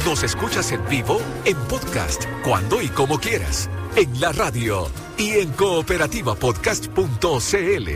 Nos escuchas en vivo, en podcast, cuando y como quieras, en la radio y en cooperativapodcast.cl.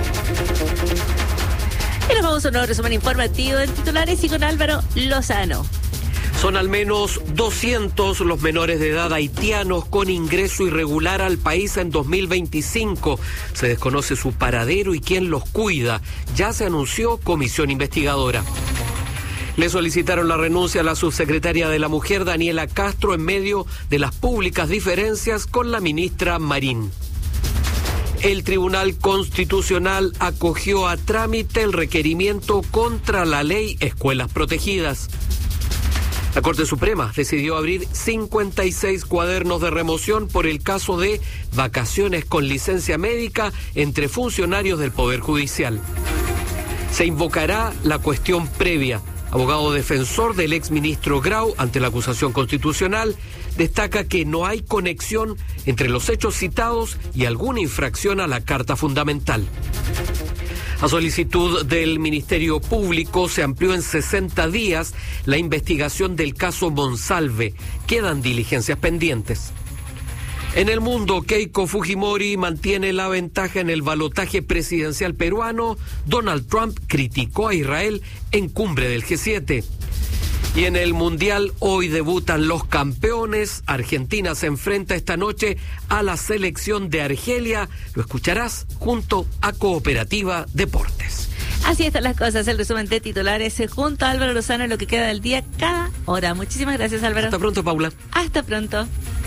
Y nos vamos a un nuevo resumen informativo en titulares y con Álvaro Lozano. Son al menos 200 los menores de edad haitianos con ingreso irregular al país en 2025. Se desconoce su paradero y quién los cuida. Ya se anunció comisión investigadora. Le solicitaron la renuncia a la subsecretaria de la Mujer, Daniela Castro, en medio de las públicas diferencias con la ministra Marín. El Tribunal Constitucional acogió a trámite el requerimiento contra la ley Escuelas Protegidas. La Corte Suprema decidió abrir 56 cuadernos de remoción por el caso de vacaciones con licencia médica entre funcionarios del Poder Judicial. Se invocará la cuestión previa. Abogado defensor del exministro Grau ante la acusación constitucional destaca que no hay conexión entre los hechos citados y alguna infracción a la Carta Fundamental. A solicitud del Ministerio Público se amplió en 60 días la investigación del caso Monsalve. Quedan diligencias pendientes. En el mundo, Keiko Fujimori mantiene la ventaja en el balotaje presidencial peruano. Donald Trump criticó a Israel en cumbre del G7. Y en el Mundial, hoy debutan los campeones. Argentina se enfrenta esta noche a la selección de Argelia. Lo escucharás junto a Cooperativa Deportes. Así están las cosas, el resumen de titulares junto a Álvaro Lozano en lo que queda del día cada hora. Muchísimas gracias, Álvaro. Hasta pronto, Paula. Hasta pronto.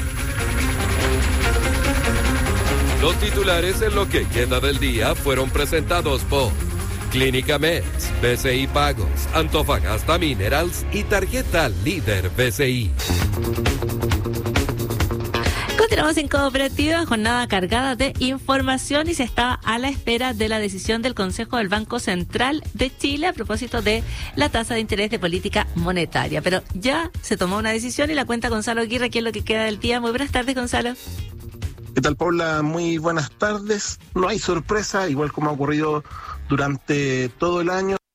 Los titulares en lo que queda del día fueron presentados por Clínica Meds, BCI Pagos, Antofagasta Minerals y Tarjeta Líder BCI. Continuamos en Cooperativa, jornada cargada de información y se está a la espera de la decisión del Consejo del Banco Central de Chile a propósito de la tasa de interés de política monetaria. Pero ya se tomó una decisión y la cuenta Gonzalo Aguirre, que es lo que queda del día. Muy buenas tardes, Gonzalo. ¿Qué tal, Paula? Muy buenas tardes. No hay sorpresa, igual como ha ocurrido durante todo el año.